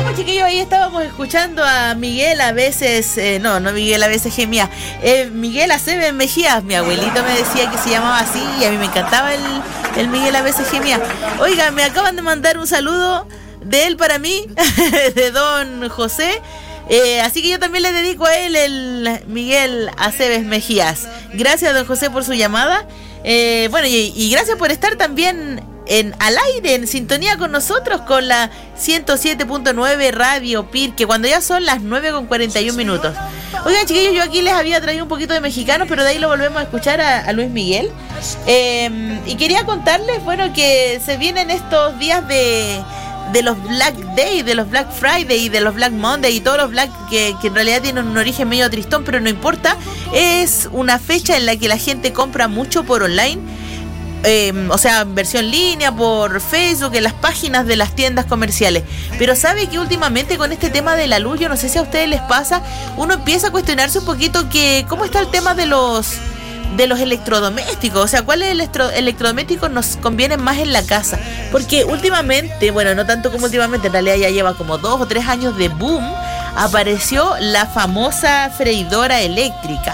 chiquillos, ahí estábamos escuchando a Miguel a veces, no Miguel a veces gemía, Miguel Aceves Mejías. Mi abuelito me decía que se llamaba así y a mí me encantaba el Miguel a veces gemía. Oiga, me acaban de mandar un saludo de él para mí, de don José. Así que yo también le dedico a él el Miguel Aceves Mejías. Gracias, don José, por su llamada. Bueno, y gracias por estar también al aire, en sintonía con nosotros, con la 107.9 Radio Pirque, cuando ya son las 9:41. Oigan, chiquillos, yo aquí les había traído un poquito de mexicano, pero de ahí lo volvemos a escuchar a Luis Miguel. Y quería contarles, bueno, que se vienen estos días de los Black Day, de los Black Friday y de los Black Monday y todos los Black que en realidad tienen un origen medio tristón, pero no importa. Es una fecha en la que la gente compra mucho por online, o sea, en versión línea, por Facebook, en las páginas de las tiendas comerciales. Pero sabe que últimamente con este tema de la luz, yo no sé si a ustedes les pasa, uno empieza a cuestionarse un poquito que cómo está el tema de los electrodomésticos, o sea, cuáles electrodomésticos nos convienen más en la casa, porque últimamente, bueno, no tanto como últimamente, en realidad ya lleva como 2 o 3 años de boom, apareció la famosa freidora eléctrica,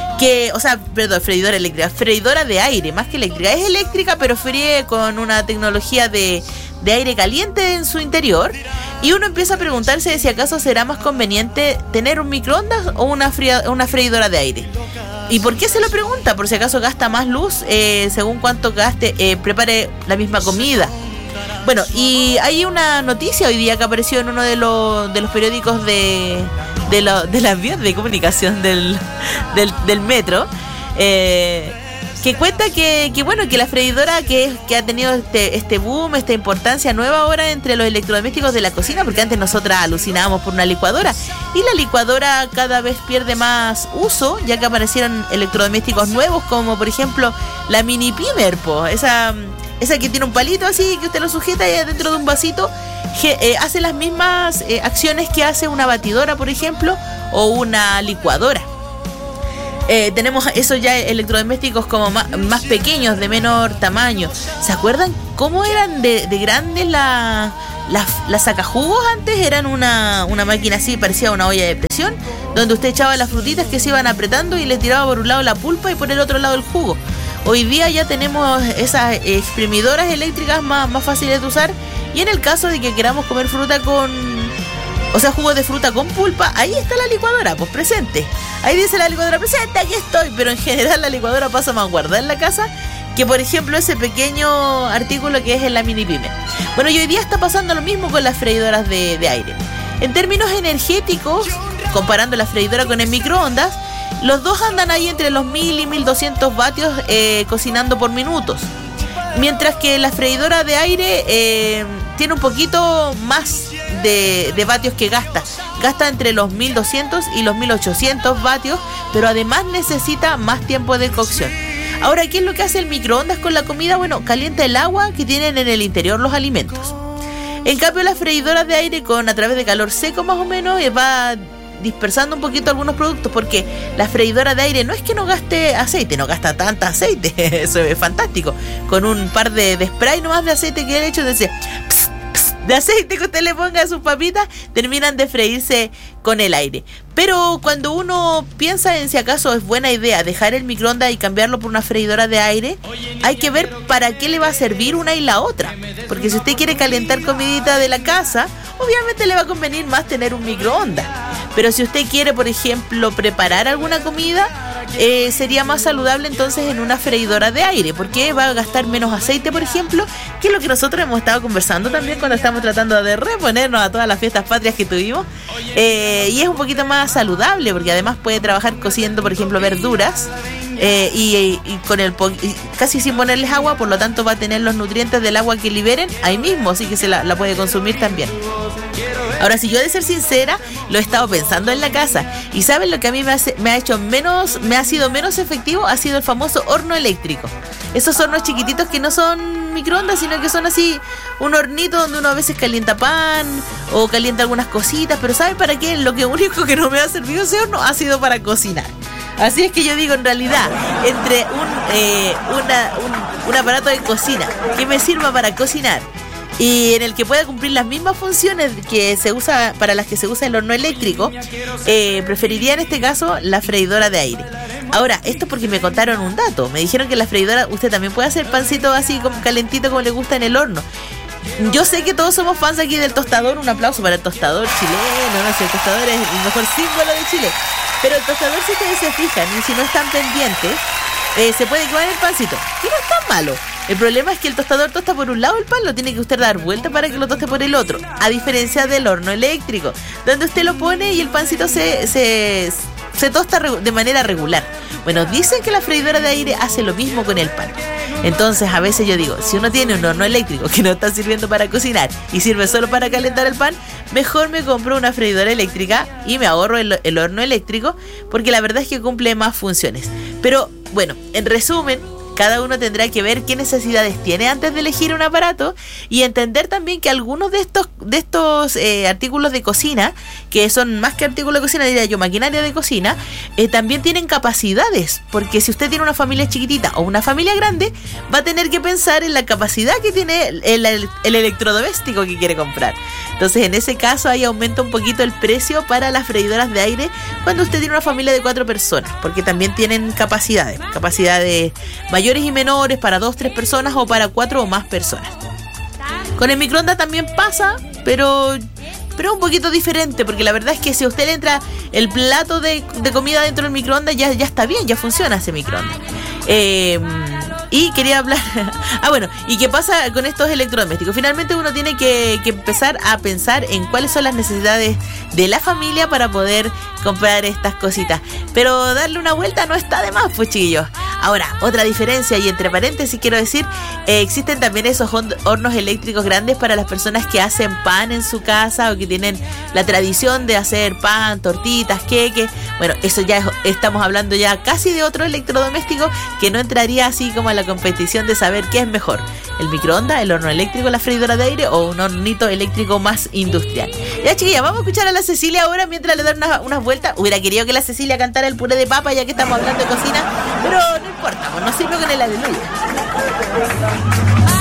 freidora de aire, más que eléctrica, es eléctrica pero fríe con una tecnología de aire caliente en su interior, y uno empieza a preguntarse si acaso será más conveniente tener un microondas o una freidora de aire. ¿Y por qué se lo pregunta? Por si acaso gasta más luz, según cuánto gaste, prepare la misma comida. Bueno, y hay una noticia hoy día que apareció en uno de los periódicos de las vías de comunicación del metro, que cuenta que la freidora que ha tenido este boom, esta importancia nueva ahora entre los electrodomésticos de la cocina, porque antes nosotras alucinábamos por una licuadora, y la licuadora cada vez pierde más uso, ya que aparecieron electrodomésticos nuevos, como por ejemplo la mini pimer, esa que tiene un palito así que usted lo sujeta y dentro de un vasito hace las mismas acciones que hace una batidora, por ejemplo, o una licuadora. Tenemos esos ya electrodomésticos como más pequeños, de menor tamaño. ¿Se acuerdan cómo eran de grandes las sacajugos antes? Eran una máquina así, parecía una olla de presión, donde usted echaba las frutitas que se iban apretando y le tiraba por un lado la pulpa y por el otro lado el jugo. Hoy día ya tenemos esas exprimidoras eléctricas más fáciles de usar, y en el caso de que queramos comer fruta jugo de fruta con pulpa, ahí está la licuadora, pues presente. Ahí dice la licuadora, presente, aquí estoy. Pero en general la licuadora pasa más guardada en la casa que, por ejemplo, ese pequeño artículo que es en la mini pyme. Bueno, y hoy día está pasando lo mismo con las freidoras de aire. En términos energéticos, comparando la freidora con el microondas, los dos andan ahí entre los 1000 y 1200 vatios cocinando por minutos. Mientras que la freidora de aire tiene un poquito más de vatios que gasta entre los 1200 y los 1800 vatios, pero además necesita más tiempo de cocción. Ahora, ¿qué es lo que hace el microondas con la comida? Bueno, calienta el agua que tienen en el interior los alimentos. En cambio, las freidoras de aire, a través de calor seco más o menos, va dispersando un poquito algunos productos, porque la freidora de aire no es que no gaste aceite, no gasta tanta aceite, eso es fantástico. Con un par de spray nomás de aceite que el hecho de ese de aceite que usted le ponga a sus papitas, terminan de freírse con el aire. Pero cuando uno piensa en si acaso es buena idea dejar el microondas y cambiarlo por una freidora de aire, hay que ver para qué le va a servir una y la otra. Porque si usted quiere calentar comidita de la casa, obviamente le va a convenir más tener un microondas. Pero si usted quiere, por ejemplo, preparar alguna comida, sería más saludable entonces en una freidora de aire, porque va a gastar menos aceite, por ejemplo, que es lo que nosotros hemos estado conversando también cuando estamos tratando de reponernos a todas las fiestas patrias que tuvimos, y es un poquito más saludable, porque además puede trabajar cociendo, por ejemplo, verduras, y con casi sin ponerles agua, por lo tanto va a tener los nutrientes del agua que liberen ahí mismo, así que se la puede consumir también. Ahora, si yo he de ser sincera, lo he estado pensando en la casa, y ¿saben lo que a mí me ha sido menos efectivo? Ha sido el famoso horno eléctrico. Esos hornos chiquititos que no son microondas, sino que son así un hornito donde uno a veces calienta pan o calienta algunas cositas, pero ¿saben para qué? Lo único que no me ha servido ese horno ha sido para cocinar. Así es que yo digo, en realidad, entre un aparato de cocina que me sirva para cocinar y en el que pueda cumplir las mismas funciones que se usa para las que se usa el horno eléctrico, preferiría en este caso la freidora de aire. Ahora, esto porque me contaron un dato. Me dijeron que en la freidora usted también puede hacer pancito así como calentito como le gusta en el horno. Yo sé que todos somos fans aquí del tostador. Un aplauso para el tostador chileno. No sé, el tostador es el mejor símbolo de Chile. Pero el tostador, si ustedes se fijan y si no están pendientes, se puede quemar el pancito, que no es tan malo. El problema es que el tostador tosta por un lado el pan, lo tiene que usted dar vuelta para que lo toste por el otro, a diferencia del horno eléctrico, donde usted lo pone y el pancito se tosta de manera regular. Bueno, dicen que la freidora de aire hace lo mismo con el pan. Entonces a veces yo digo, si uno tiene un horno eléctrico que no está sirviendo para cocinar y sirve solo para calentar el pan, mejor me compro una freidora eléctrica y me ahorro el horno eléctrico, porque la verdad es que cumple más funciones. Pero bueno, en resumen, cada uno tendrá que ver qué necesidades tiene antes de elegir un aparato y entender también que algunos de estos artículos de cocina, que son más que artículos de cocina, diría yo, maquinaria de cocina, también tienen capacidades, porque si usted tiene una familia chiquitita o una familia grande, va a tener que pensar en la capacidad que tiene el electrodoméstico que quiere comprar. Entonces, en ese caso, ahí aumenta un poquito el precio para las freidoras de aire cuando usted tiene una familia de 4 personas, porque también tienen capacidades mayores y menores para 2, 3 personas o para 4 o más personas. Con el microondas también pasa, pero un poquito diferente, porque la verdad es que si a usted le entra el plato de comida dentro del microondas, ya está bien, ya funciona ese microondas. Y quería hablar... bueno, ¿y qué pasa con estos electrodomésticos? Finalmente uno tiene que empezar a pensar en cuáles son las necesidades de la familia para poder comprar estas cositas. Pero darle una vuelta no está de más, pues, chiquillos. Ahora, otra diferencia, y entre paréntesis quiero decir, existen también esos hornos eléctricos grandes para las personas que hacen pan en su casa o que tienen la tradición de hacer pan, tortitas, queques. Bueno, eso ya estamos hablando ya casi de otro electrodoméstico que no entraría así como a la competición de saber qué es mejor, el microondas, el horno eléctrico, la freidora de aire o un hornito eléctrico más industrial. Ya, chiquilla, vamos a escuchar a la Cecilia ahora mientras le dan unas vueltas. Hubiera querido que la Cecilia cantara el puré de papa ya que estamos hablando de cocina, pero no importa, pues nos sirve con el aleluya.